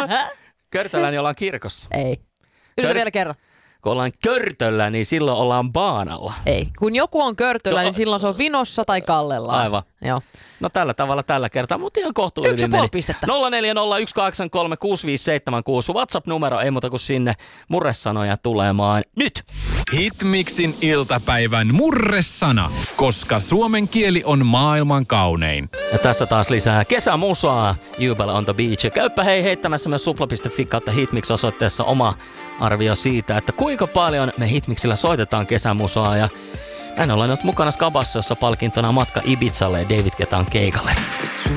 Körtöllä, niin ollaan kirkossa. Ei. Yritä vielä kerran. Kun ollaan körtöllä, niin silloin ollaan baanalla. Ei. Kun joku on körtöllä, niin silloin se on vinossa tai kallella. Aivan. Joo. No tällä tavalla tällä kertaa, mutta ihan kohtu hyvin meni. 1,5 pistettä. 0401836556. WhatsApp-numero ei muuta kuin sinne murresanoja tulemaan nyt. Hitmixin iltapäivän murresana, koska suomen kieli on maailman kaunein. Ja tässä taas lisää kesämusaa Jubel on the Beach. Ja käyppä heittämässä myös supla.fi kautta Hitmix osoitteessa oma arvio siitä, että kuinka paljon me Hitmixillä soitetaan kesämusaa. Ja näin ollaan nyt mukana Skabassa, jossa palkintona matka Ibizalle ja David Guettan keikalle.